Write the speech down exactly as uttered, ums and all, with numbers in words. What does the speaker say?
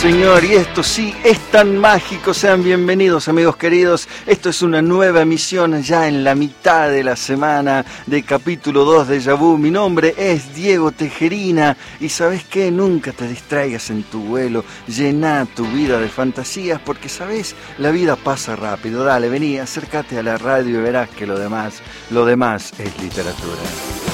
señor, y esto sí es tan mágico. Sean bienvenidos, amigos queridos. Esto es una nueva emisión ya en la mitad de la semana de capítulo dos de Déjà Vu. Mi nombre es Diego Tejerina y ¿sabes qué? Nunca te distraigas en tu vuelo. Llená tu vida de fantasías porque, ¿sabes? La vida pasa rápido. Dale, vení, acércate a la radio y verás que lo demás, lo demás es literatura.